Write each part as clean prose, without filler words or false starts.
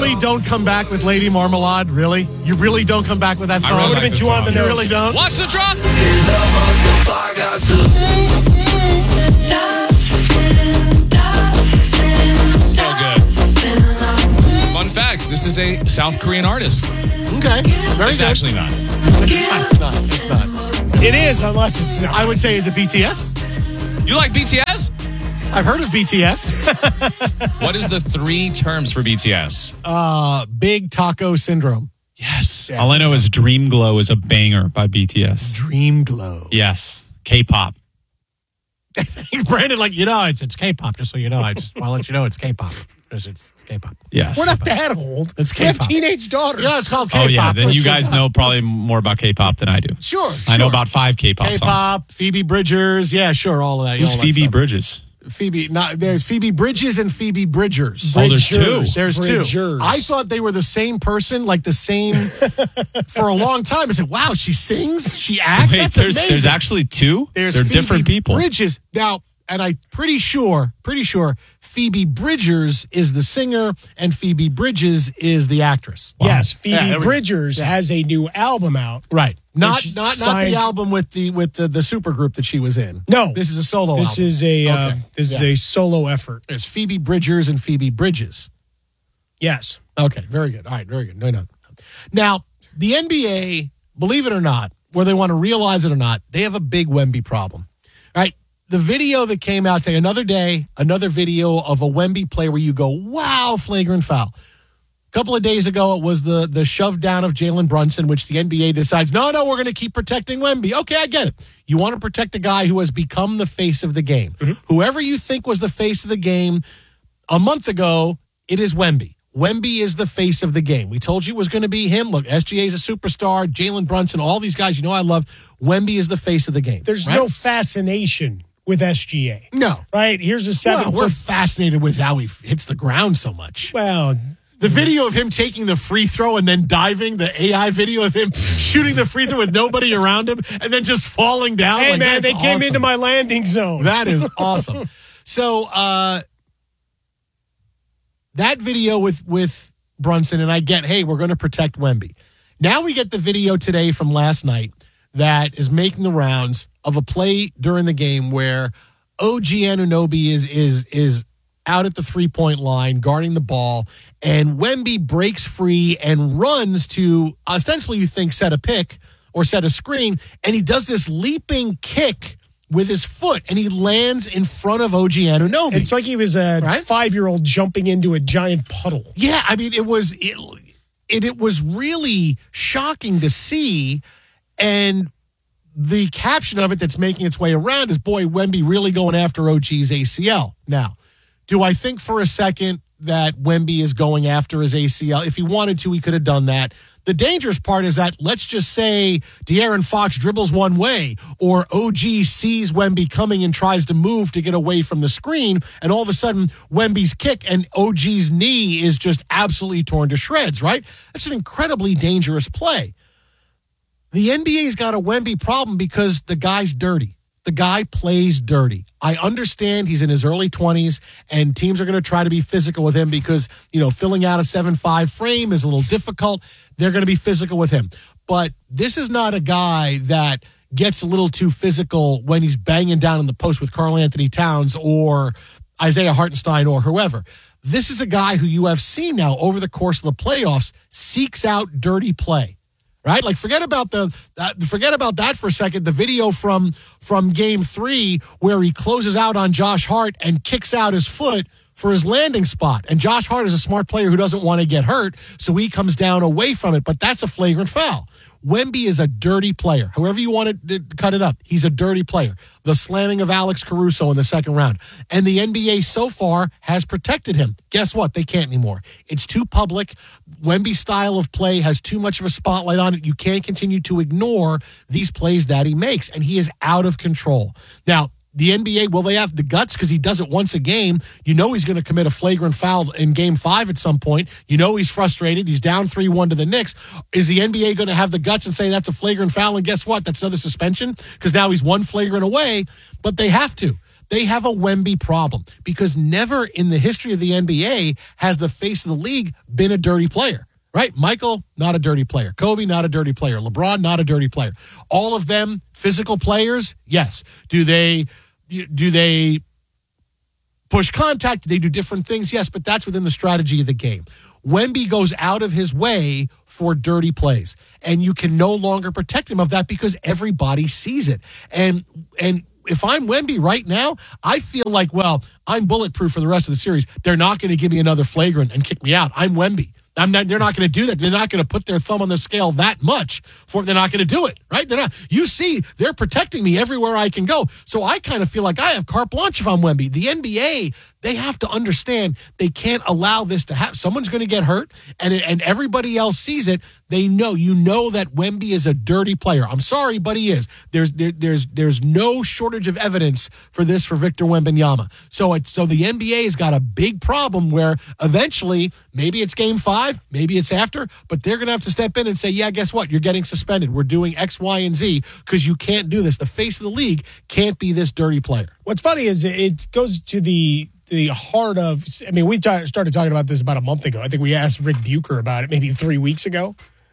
really don't come back with Lady Marmalade? Really? You really don't come back with that song? really like the song. You really don't? Watch the drop. So good. Fun fact, this is a South Korean artist. Okay. Very It's good. actually not. It's not. It's not. It is, unless it's not. I would say, is it BTS? You like BTS? I've heard of BTS. What is the 3 terms for BTS? Big Taco Syndrome. Yes. All I know is Dream Glow is a banger by BTS. Dream Glow. Yes. K-pop. Brandon, it's K-pop, just so you know. I just want to let you know it's K-pop. It's K-pop. Yes. We're not that old. It's We have K-pop. teenage daughters. Yeah, it's called K-pop. Oh, yeah. Then which you is- guys know probably more about K-pop than I do. Sure. I know about 5 K-pop songs. K-pop, Phoebe Bridgers. Yeah, sure, all of that. Who's all that Phoebe stuff. Bridges? There's Phoebe Bridges and Phoebe Bridgers. Oh, there's 2. There's 2. Bridgers. I thought they were the same person, like the same, for a long time. I said, wow, she sings, she acts. Wait, That's there's amazing. actually 2? There's They're Phoebe different people. Bridges. Now, and I'm pretty sure Phoebe Bridgers is the singer and Phoebe Bridges is the actress. Yes, Phoebe Yeah, there we go. Bridgers has a new album out. Right. Not she the signed- album with the super group that she was in. No. This is a solo This album. is a Okay. this is a solo effort. There's Phoebe Bridgers and Phoebe Bridges. Yes. Okay, very good. All right, very good. No. Now, the NBA, believe it or not, whether they want to realize it or not, they have a big Wemby problem. All right. The video that came out today, another video of a Wemby play where you go, wow, flagrant foul. A couple of days ago, it was the shove down of Jalen Brunson, which the NBA decides, no, we're going to keep protecting Wemby. Okay, I get it. You want to protect a guy who has become the face of the game. Whoever you think was the face of the game a month ago, it is Wemby. Wemby is the face of the game. We told you it was going to be him. Look, SGA is a superstar. Jalen Brunson, all these guys, I love. Wemby is the face of the game. There's right? no fascination with SGA. No. Right? Here's a 7 Well, we're foot. fascinated with how he hits the ground so much. Well, The video of him taking the free throw and then diving, the AI video of him shooting the free throw with nobody around him and then just falling down. hey, like, man, that's they came awesome. into my landing zone. That is awesome. So that video with Brunson, and I get, hey, we're going to protect Wemby. Now we get the video today from last night that is making the rounds of a play during the game where OG Anunoby is out at the 3-point line guarding the ball, and Wemby breaks free and runs to ostensibly, you think, set a pick or set a screen, and he does this leaping kick with his foot, and he lands in front of OG Anunoby. It's like he was a Right? 5-year-old jumping into a giant puddle. Yeah, I mean, it was really shocking to see, and the caption of it that's making its way around is, boy, Wemby really going after OG's ACL. Now, do I think for a second that Wemby is going after his ACL? If he wanted to, he could have done that. The dangerous part is that, let's just say De'Aaron Fox dribbles one way, or OG sees Wemby coming and tries to move to get away from the screen, and all of a sudden Wemby's kick and OG's knee is just absolutely torn to shreds, right? That's an incredibly dangerous play. The NBA's got a Wemby problem because the guy's dirty. The guy plays dirty. I understand he's in his early 20s and teams are going to try to be physical with him because, filling out a 7'5" frame is a little difficult. They're going to be physical with him. But this is not a guy that gets a little too physical when he's banging down in the post with Karl Anthony Towns or Isaiah Hartenstein or whoever. This is a guy who you have seen now over the course of the playoffs seeks out dirty play. Right? Like, forget about that for a second. The video from game 3 where he closes out on Josh Hart and kicks out his foot for his landing spot. And Josh Hart is a smart player who doesn't want to get hurt, so he comes down away from it. But that's a flagrant foul. Wemby is a dirty player. However you want to cut it up, he's a dirty player. The slamming of Alex Caruso in the second round. And the NBA so far has protected him. Guess what? They can't anymore. It's too public. Wemby's style of play has too much of a spotlight on it. You can't continue to ignore these plays that he makes, and he is out of control. Now, the NBA, will they have the guts because he does it once a game? He's going to commit a flagrant foul in game 5 at some point. He's frustrated. He's down 3-1 to the Knicks. Is the NBA going to have the guts and say that's a flagrant foul? And guess what? That's another suspension because now he's one flagrant away, but they have to. they have a Wemby problem because never in the history of the NBA has the face of the league been a dirty player, right? Michael, not a dirty player. Kobe, not a dirty player. LeBron, not a dirty player. All of them physical players, yes. Do they push contact? Do they do different things? Yes, but that's within the strategy of the game. Wemby goes out of his way for dirty plays, and you can no longer protect him of that because everybody sees it. And if I'm Wemby right now, I feel like, well, I'm bulletproof for the rest of the series. They're not going to give me another flagrant and kick me out. I'm Wemby. They're not going to do that. They're not going to put their thumb on the scale that much. They're not going to do it, right? They're not. You see, they're protecting me everywhere I can go. So I kind of feel like I have carte blanche if I'm Wemby. The NBA, they have to understand they can't allow this to happen. Someone's going to get hurt, and everybody else sees it. They know, that Wemby is a dirty player. I'm sorry, but he is. There's no shortage of evidence for this for Victor Wembanyama. So the NBA has got a big problem where eventually, maybe it's game 5, maybe it's after, but they're going to have to step in and say, yeah, guess what? You're getting suspended. We're doing X, Y, and Z because you can't do this. The face of the league can't be this dirty player. What's funny is it goes to the heart of, I mean, we started talking about this about a month ago. I think we asked Rick Bucher about it maybe 3 weeks ago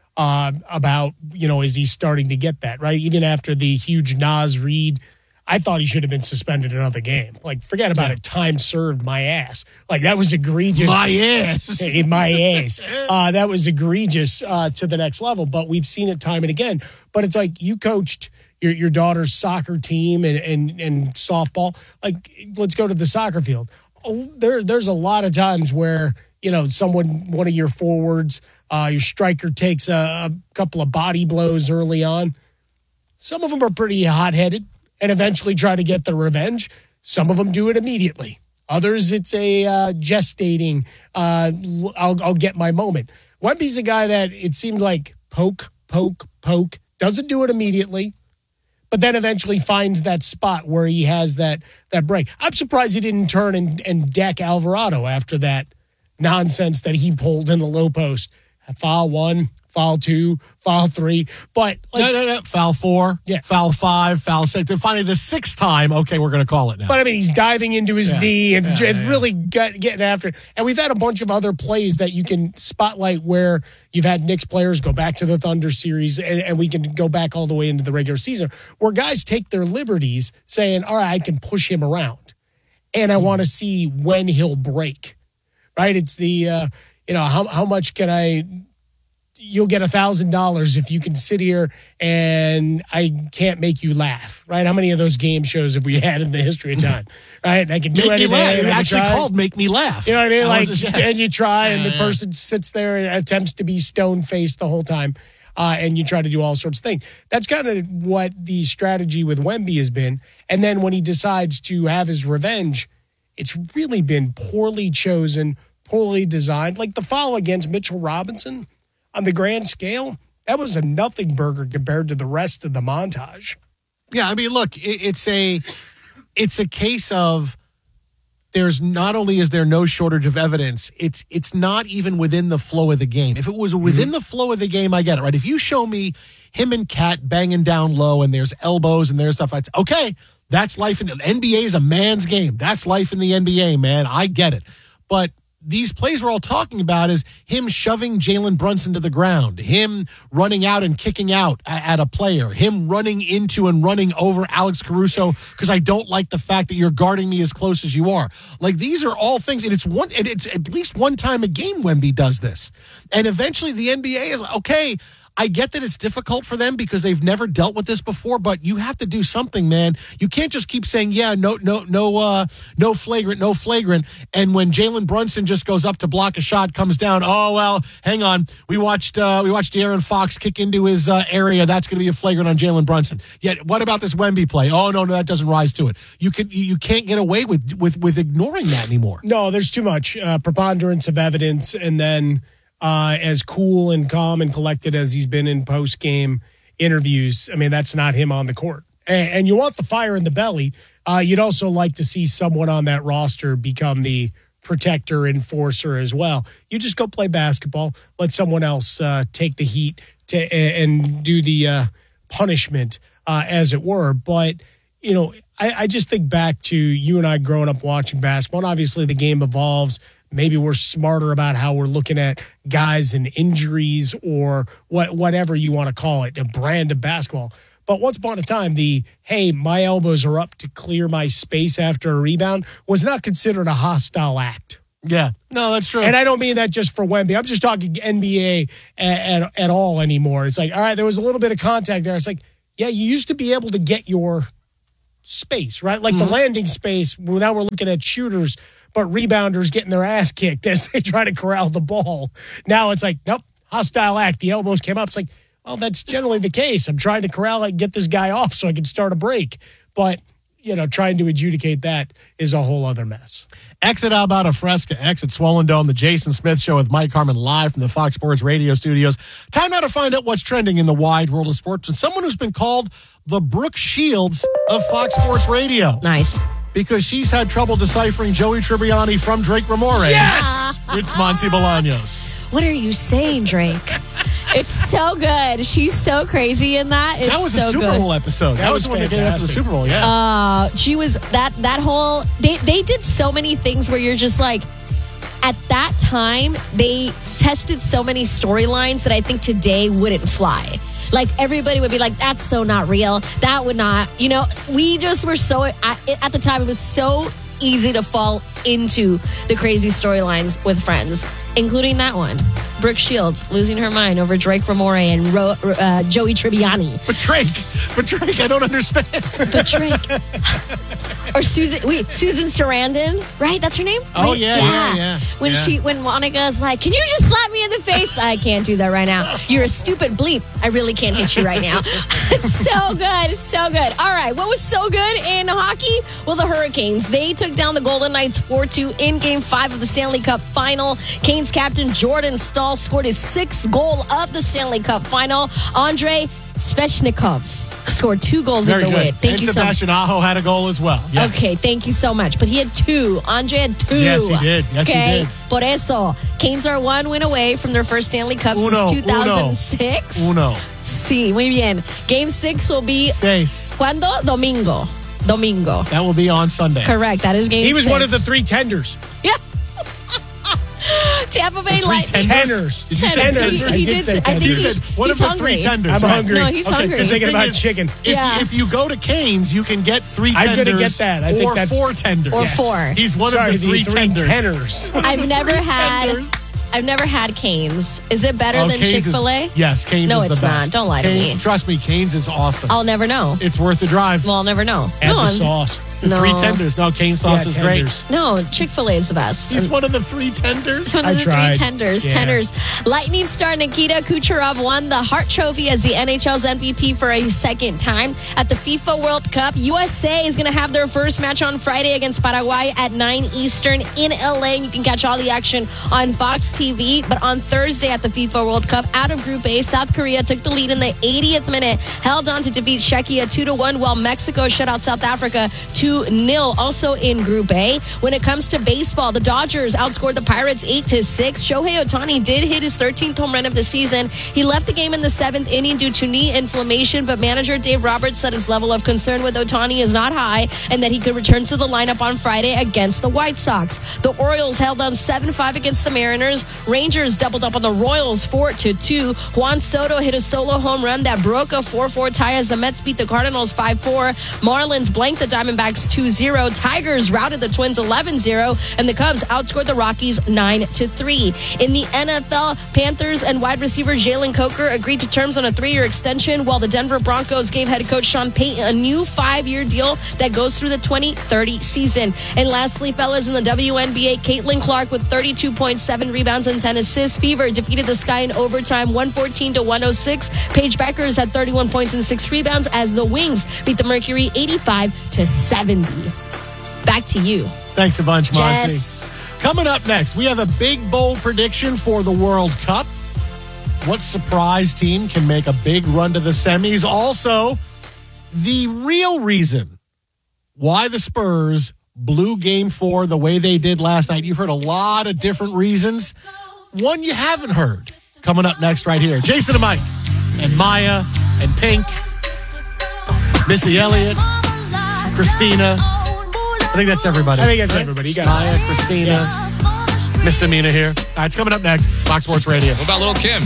about, is he starting to get that, right? Even after the huge Naz Reid, I thought he should have been suspended another game. Like, forget about it. Time served, my ass. Like, that was egregious. My ass. My ass. That was egregious to the next level. But we've seen it time and again. But it's like you coached your daughter's soccer team and softball. Like, let's go to the soccer field. There's a lot of times where, one of your forwards, your striker takes a couple of body blows early on. Some of them are pretty hot-headed and eventually try to get the revenge. Some of them do it immediately. Others, it's a gestating, I'll get my moment. Wemby's a guy that it seems like poke, doesn't do it immediately, but then eventually finds that spot where he has that break. I'm surprised he didn't turn and deck Alvarado after that nonsense that he pulled in the low post. Foul 1, foul 2, foul 3. But no. Foul 4, foul 5, foul 6. Then finally the 6th time, okay, we're going to call it now. But I mean, he's diving into his knee and really getting after it. And we've had a bunch of other plays that you can spotlight where you've had Knicks players go back to the Thunder series, and we can go back all the way into the regular season, where guys take their liberties saying, all right, I can push him around, and I want to see when he'll break, right? It's the, how much can I... You'll get $1,000 if you can sit here and I can't make you laugh, right? How many of those game shows have we had in the history of time, right? And I can do anything. It actually called Make Me Laugh. You know what I mean? And you try, and the person sits there and attempts to be stone-faced the whole time, and you try to do all sorts of things. That's kind of what the strategy with Wemby has been. And then when he decides to have his revenge, it's really been poorly chosen, poorly designed. Like the foul against Mitchell Robinson, on the grand scale, that was a nothing burger compared to the rest of the montage. Yeah, I mean, look, it's a case of there's not only is there no shortage of evidence, it's not even within the flow of the game. If it was within the flow of the game, I get it, right? If you show me him and Cat banging down low and there's elbows and there's stuff, okay, that's life in the NBA is a man's game. That's life in the NBA, man. I get it. But these plays we're all talking about is him shoving Jalen Brunson to the ground, him running out and kicking out at a player, him running into and running over Alex Caruso because I don't like the fact that you're guarding me as close as you are. Like, these are all things, and it's at least one time a game Wemby does this. And eventually the NBA is like, okay, I get that it's difficult for them because they've never dealt with this before, but you have to do something, man. You can't just keep saying, no flagrant. And when Jalen Brunson just goes up to block a shot, comes down, oh, well, hang on. We watched De'Aaron Fox kick into his area. That's going to be a flagrant on Jalen Brunson. Yet, what about this Wemby play? Oh, no, that doesn't rise to it. You can't get away with ignoring that anymore. No, there's too much preponderance of evidence, and then as cool and calm and collected as he's been in post-game interviews, I mean, that's not him on the court. And you want the fire in the belly. You'd also like to see someone on that roster become the protector, enforcer as well. You just go play basketball. Let someone else take the heat and do the punishment, as it were. But, I just think back to you and I growing up watching basketball. And obviously, the game evolves. Maybe we're smarter about how we're looking at guys and injuries or whatever you want to call it, a brand of basketball. But once upon a time, hey, my elbows are up to clear my space after a rebound was not considered a hostile act. Yeah. No, that's true. And I don't mean that just for Wemby. I'm just talking NBA at all anymore. It's like, all right, there was a little bit of contact there. It's like, yeah, you used to be able to get your space, right? Like the landing space. Well, now we're looking at shooters, but rebounders getting their ass kicked as they try to corral the ball. Now it's like, nope, hostile act. The elbows came up. It's like, well, that's generally the case. I'm trying to corral and get this guy off so I can start a break. But, trying to adjudicate that is a whole other mess. Exit Alberta Fresca, exit Swollen Dome, the Jason Smith Show with Mike Harmon live from the Fox Sports Radio studios. Time now to find out what's trending in the wide world of sports and someone who's been called the Brooke Shields of Fox Sports Radio. Nice. Because she's had trouble deciphering Joey Tribbiani from Drake Ramore. Yes! It's Monty Bolaños. What are you saying, Drake? It's so good. She's so crazy in that. It's That was so a Super good. Bowl episode. That was the one that came after the fantastic. Super Bowl, yeah. She was that whole they did so many things where you're just like, at that time they tested so many storylines that I think today wouldn't fly. Like everybody would be like, that's so not real. That would not, we just were so at the time it was so easy to fall into the crazy storylines with friends, including that one. Brooke Shields losing her mind over Drake Ramore and Joey Tribbiani. But Drake, I don't understand. But Drake. Or Susan Sarandon, right? That's her name? Oh, Right? yeah. When Monica's like, can you just slap me in the face? I can't do that right now. You're a stupid bleep. I really can't hit you right now. So good. So good. All right. What was so good in hockey? Well, the Hurricanes. They took down the Golden Knights 4-2 in Game 5 of the Stanley Cup Final. Canes captain Jordan Staal scored his 6th goal of the Stanley Cup Final. Andrei Svechnikov scored 2 goals in the win. Thank you so much. Sebastian Aho had a goal as well. Yes. Okay, thank you so much. But he had 2. Andre had 2. Yes, he did. Yes, he did. Por eso, Canes are 1 win away from their first Stanley Cup since 2006. Uno. Sí, muy bien. Game 6 will be Seis. ¿cuándo? Domingo. That will be on Sunday. Correct. That is game 6. He was one of the 3 tenders. Yeah. Tampa Bay Lightning. Tenders. Did you say Tenders? tenders? He I did did. say I think You tenders. said one he's of the hungry. 3 tenders. I'm right? hungry. No, he's hungry. I'm thinking thing about is, chicken. Yeah. If you go to Canes, you can get 3 I'm tenders. gonna get that. I think or that's- 4 tenders. Or 4. He's one Sorry, of the 3 tenders. tenders. I've never had. Tenders. I've never had Canes. Is it better than Canes is- Chick-fil-A? Yes, Canes No, is the it's best. not. Don't lie to Canes- me. Trust me, Canes is awesome. I'll never know. It's worth the drive. Well, I'll never know. Add no, the I'm- sauce. The no. 3 tenders. No, Cane sauce Yeah, is tenders. No, Chick-fil-A is the best. great. He's one of the 3 tenders. It's one I of the tried. 3 tenders. Yeah. Tenders. Lightning star Nikita Kucherov won the Hart Trophy as the NHL's MVP for a second time at the FIFA World Cup. USA is going to have their first match on Friday against Paraguay at 9 Eastern in LA. You can catch all the action on Fox TV. But on Thursday at the FIFA World Cup, out of Group A, South Korea took the lead in the 80th minute, held on to defeat Czechia 2-1, while Mexico shut out South Africa 2-0. Also in Group A, when it comes to baseball, the Dodgers outscored the Pirates 8-6. Shohei Ohtani did hit his 13th home run of the season. He left the game in the 7th inning due to knee inflammation, but manager Dave Roberts said his level of concern with Ohtani is not high and that he could return to the lineup on Friday against the White Sox. The Orioles held on 7-5 against the Mariners. Rangers doubled up on the Royals 4-2. Juan Soto hit a solo home run that broke a 4-4 tie as the Mets beat the Cardinals 5-4. Marlins blanked the Diamondbacks 2-0. Tigers routed the Twins 11-0, and the Cubs outscored the Rockies 9-3. In the NFL, Panthers and wide receiver Jalen Coker agreed to terms on a 3-year extension, while the Denver Broncos gave head coach Sean Payton a new 5-year deal that goes through the 2030 season. And lastly, fellas, in the WNBA, Caitlin Clark with 32.7 rebounds and 10 assists. Fever defeated the Sky in overtime 114-106. Paige Beckers had 31 points and 6 rebounds as the Wings beat the Mercury 85-70. Back to you. Thanks a bunch, Marcy. Jess. Coming up next, we have a big, bold prediction for the World Cup. What surprise team can make a big run to the semis? Also, the real reason why the Spurs blew Game 4 the way they did last night. You've heard a lot of different reasons. One you haven't heard. Coming up next right here. Jason and Mike and Maya and Pink, Missy Elliott. Christina. I think that's everybody. I think that's everybody. You got Maya, Christina, Misdemeanor here. All right, it's coming up next. Fox Sports Radio. What about Little Kim?